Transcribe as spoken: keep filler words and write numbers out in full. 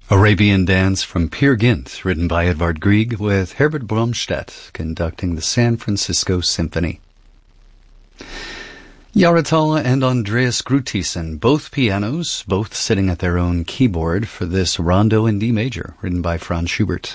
Arabian Dance from Peer Gynt, written by Edvard Grieg, with Herbert Bromstedt conducting the San Francisco Symphony. Yaratal and Andreas Grutisen, both pianos, both sitting at their own keyboard for this Rondo in D major, written by Franz Schubert.